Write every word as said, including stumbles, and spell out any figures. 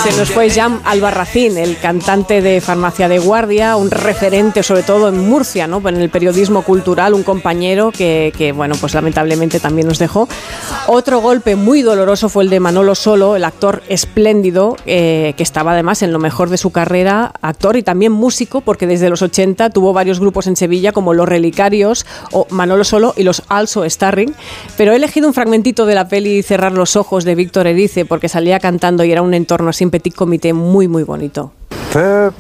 Se nos fue Jan Albarracín, el cantante de Farmacia de Guardia, un referente sobre todo en Murcia, ¿no? En el periodismo cultural, un compañero que, que, bueno, pues lamentablemente también nos dejó. Otro golpe muy doloroso fue el de Manolo Solo, el actor espléndido, eh, que estaba además en lo mejor de su carrera, actor y también músico, porque desde los ochenta tuvo varios grupos en Sevilla como Los Relicarios o Manolo Solo y los Also Starring, pero he elegido un fragmentito de la peli Cerrar los ojos de Víctor Erice porque salía cantando y era un entorno así, un petit comité muy muy bonito. Fue